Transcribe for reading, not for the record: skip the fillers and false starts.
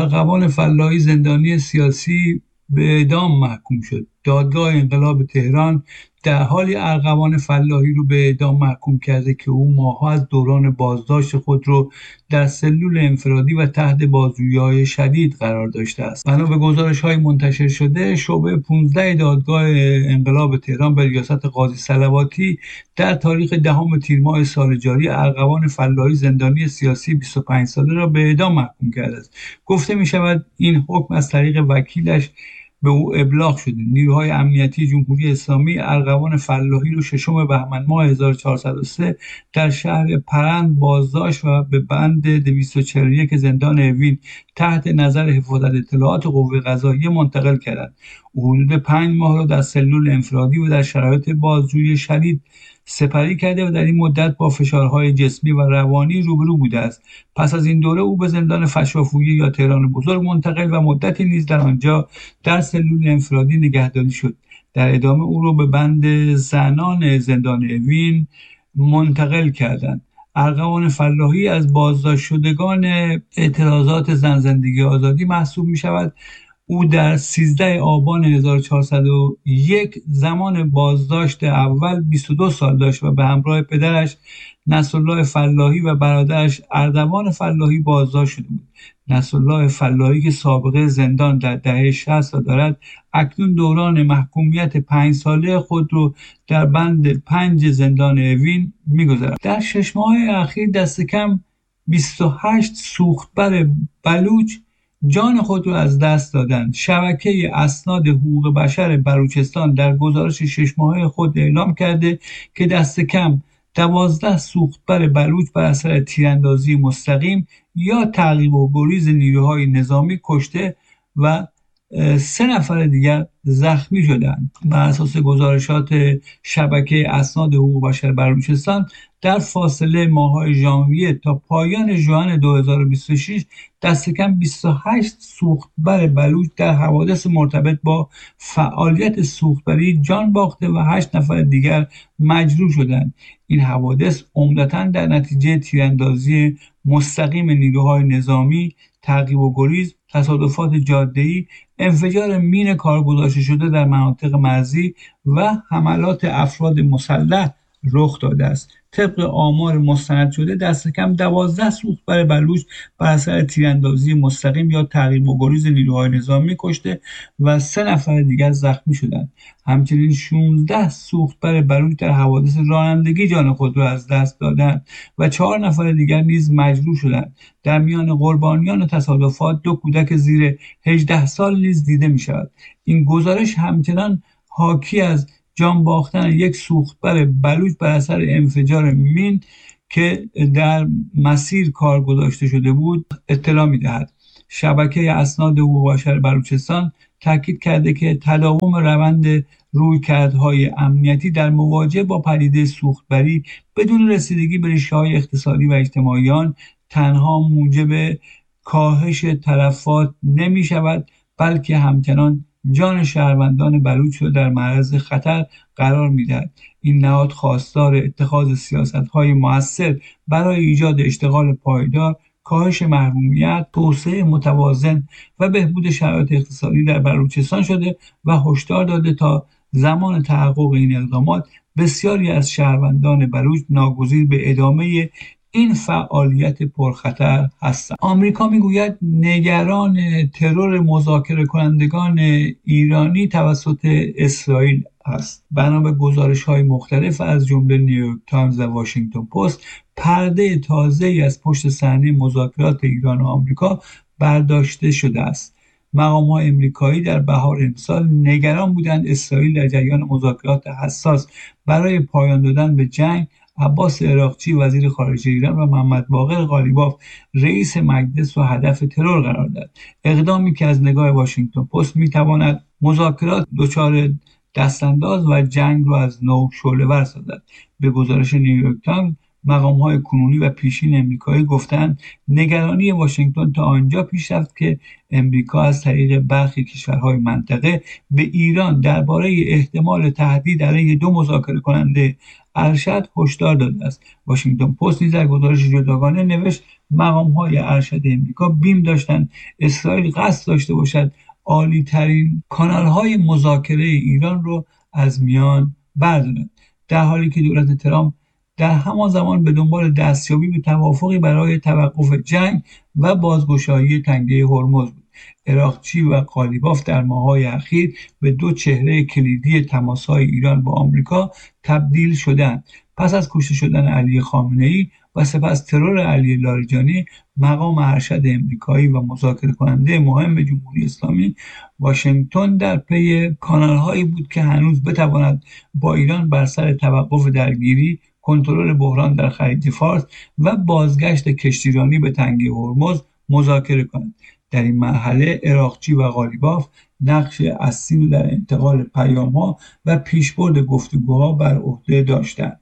ارغوان فلاحی زندانی سیاسی به اعدام محکوم شد. دادگاه انقلاب تهران در حالی ارغوان فلاحی رو به اعدام محکوم کرده که او ماه‌ها از دوران بازداشت خود رو در سلول انفرادی و تحت بازجویی‌های شدید قرار داشته است. بنا به گزارش‌های منتشر شده، شعبه 15 دادگاه انقلاب تهران به ریاست قاضی صلواتی در تاریخ 10 تیر ماه سال جاری ارغوان فلاحی زندانی سیاسی 25 ساله را به اعدام محکوم کرده است. گفته می‌شود این حکم از طریق وکیلش به او ابلاغ شده. نیروهای امنیتی جمهوری اسلامی ارغوان فلاحی رو 6 بهمن ماه 1403 در شهر پرند بازداشت و به بند 241 زندان اوین تحت نظر حفاظت اطلاعات قوه قضاییه منتقل کردند. او حدود 5 ماه را در سلول انفرادی و در شرایط بازجویی شدید سپری کرده و در این مدت با فشارهای جسمی و روانی روبرو بوده است. پس از این دوره او به زندان فشافویی یا تهران بزرگ منتقل و مدتی نیز در آنجا در سلول انفرادی نگهداری شد. در ادامه او را به بند زنان زندان اوین منتقل کردند. ارغوان فلاحی از بازداشت شدگان اعتراضات زن زندگی آزادی محسوب می شود. او در 13 آبان 1401 زمان بازداشت اول 22 سال داشت و به همراه پدرش نصرالله فلاحی و برادرش اردوان فلاحی بازداشت شده بود. نصرالله فلاحی که سابقه زندان در دهه 60 را دارد، اکنون دوران محکومیت 5 ساله خود را در بند 5 زندان اوین می‌گذراند. در 6 ماه اخیر دست کم 28 سوختبر بلوچ جان خود را از دست دادند. شبکه اسناد حقوق بشر بلوچستان در گزارش 6 ماهه خود اعلام کرده که دست کم 12 سوختبر بلوچ بر اثر تیراندازی مستقیم یا تعقیب و گریز نیروهای نظامی کشته و 3 نفر دیگر زخمی شدند. بر اساس گزارشات شبکه اسناد حقوق بشر بلوچستان در فاصله ماه‌های ژانویه تا پایان ژوئن 2026 دست کم 28 سوختبر بلوچ در حوادث مرتبط با فعالیت سوختبری جان باخته و 8 نفر دیگر مجروح شدند. این حوادث عمدتاً در نتیجه تیراندازی مستقیم نیروهای نظامی، تعقیب و گریز، تصادفات جاده‌ای، انفجار مین کارگذاشته شده در مناطق مرزی و حملات افراد مسلح رخ داده است. طبق آمار مستند شده دست کم 12 سوختبر بلوچ بر اثر تیراندازی مستقیم یا تعقیب و گریز نیروهای نظامی کشته و 3 نفر دیگر زخمی شدند. همچنین 16 سوختبر بلوچ در حوادث رانندگی جان خود را از دست دادند و 4 نفر دیگر نیز مجروح شدند. در میان قربانیان تصادفات 2 کودک زیر 18 سال نیز دیده می شود. این گزارش همچنان حاکی از جان باختن یک سوختبر بلوچ بر اثر انفجار مین که در مسیر کار گذاشته شده بود اطلاع می‌دهد. شبکه اسناد حقوق بشر بلوچستان تاکید کرده که تداوم روند رویکردهای امنیتی در مواجهه با پدیده سوختبری بدون رسیدگی به ریشه‌های اقتصادی و اجتماعی آن تنها موجب کاهش تلفات نمی‌شود، بلکه همچنان جان شهروندان بلوچ را در معرض خطر قرار می‌دهد. این نهاد خواستار اتخاذ سیاست‌های مؤثر برای ایجاد اشتغال پایدار، کاهش محرومیت، توسعه متوازن و بهبود شرایط اقتصادی در بلوچستان شده و هشدار داده تا زمان تحقق این اقدامات بسیاری از شهروندان بلوچ ناگزیر به ادامه این فعالیت پرخطر هستند. آمریکا میگوید نگران ترور مذاکره کنندگان ایرانی توسط اسرائیل است. بنا به گزارش‌های مختلف از جمله نیویورک تایمز و واشنگتن پست، پرده تازه‌ای از پشت صحنه مذاکرات ایران و آمریکا برداشته شده است. مقام‌های امریکایی در بهار امسال نگران بودند اسرائیل در جریان مذاکرات حساس برای پایان دادن به جنگ عباس عراقچی وزیر خارجه ایران و محمد باقر قالیباف رئیس مجلس را هدف ترور قرار داد. اقدامی که از نگاه واشنگتن پست می‌تواند مذاکرات دچار دستانداز و جنگ را از نو شعله‌ور سازد. به گزارش نیویورک تایمز، مقام‌های کنونی و پیشین امریکایی گفتند نگرانی واشنگتن تا آنجا پیش رفت که امریکا از طریق برخی کشورهای منطقه به ایران درباره احتمال تهدید علیه 2 مذاکره کننده ارشد هشدار داده است. واشنگتن پست نیز در گزارش جداگانه نوشت مقام‌های ارشد امریکا بیم داشتند اسرائیل قصد داشته باشد عالی ترین کانال‌های مذاکره ایران رو از میان بردارد، در حالی که دولت ترامپ در همان زمان به دنبال دستیابی به توافقی برای توقف جنگ و بازگشایی تنگه هرمز بود. اراقچی و قالیباف در ماه‌های اخیر به دو چهره کلیدی تماس‌های ایران با آمریکا تبدیل شدند. پس از کشته شدن علی خامنه‌ای و سپس ترور علی لاریجانی، مقام ارشد امریکایی و مذاکره کننده مهم جمهوری اسلامی، واشنگتن در پی کانال‌هایی بود که هنوز بتواند با ایران بر سر توقف درگیری، کنترل بحران در خلیج فارس و بازگشت کشتیرانی به تنگه هرمز مذاکره کند. در این مرحله اراقچی و قالیباف نقش اصلی را در انتقال پیام‌ها و پیشبرد گفتگوها بر عهده داشتند.